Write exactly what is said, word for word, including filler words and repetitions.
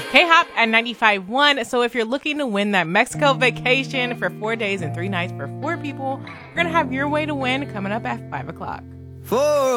K-Hop at ninety-five point one. So if you're looking to win that Mexico vacation for four days and three nights for four people, we're going to have your way to win coming up at five o'clock. For